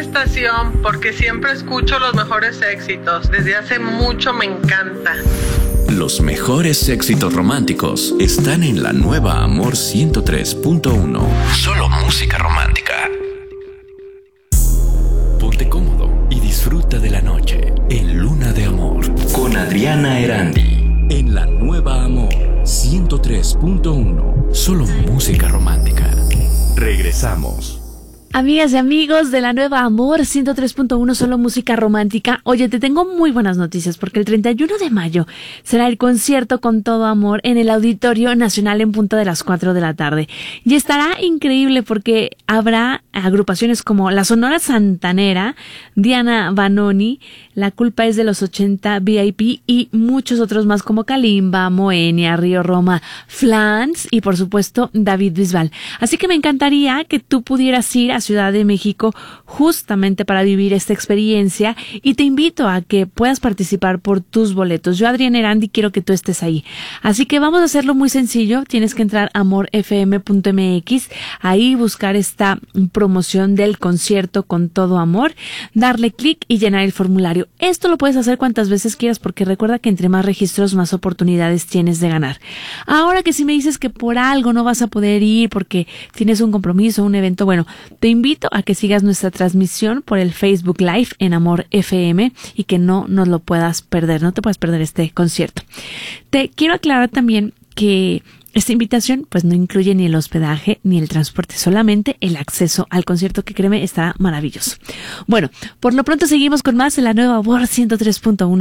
estación porque siempre escucho los mejores éxitos. Desde hace mucho me encanta. Los mejores éxitos románticos están en la nueva Amor 103.1. Solo música romántica. Ponte cómodo y disfruta de la noche en Luna de Amor con Adriana Erandi. En la nueva Amor 103.1. Solo música romántica. Regresamos. Amigas y amigos de la nueva Amor 103.1, solo música romántica. Oye, te tengo muy buenas noticias porque el 31 de mayo será el concierto Con Todo Amor en el Auditorio Nacional en punto de las 4 de la tarde. Y estará increíble porque habrá agrupaciones como la Sonora Santanera, Diana Vanoni, La Culpa es de los 80, VIP y muchos otros más como Kalimba, Moenia, Río Roma, Flans y por supuesto David Bisbal. Así que me encantaría que tú pudieras ir a Ciudad de México justamente para vivir esta experiencia y te invito a que puedas participar por tus boletos. Yo, Adriana Erandi, quiero que tú estés ahí. Así que vamos a hacerlo muy sencillo. Tienes que entrar a amorfm.mx, ahí buscar esta promoción del concierto Con Todo Amor, darle clic y llenar el formulario. Esto lo puedes hacer cuantas veces quieras porque recuerda que entre más registros, más oportunidades tienes de ganar. Ahora que si me dices que por algo no vas a poder ir porque tienes un compromiso, un evento, bueno, te invito a que sigas nuestra transmisión por el Facebook Live en Amor FM y que no nos lo puedas perder, no te puedes perder este concierto. Te quiero aclarar también que esta invitación pues no incluye ni el hospedaje ni el transporte, solamente el acceso al concierto que créeme estará maravilloso. Bueno, por lo pronto seguimos con más en la nueva Amor 103.1.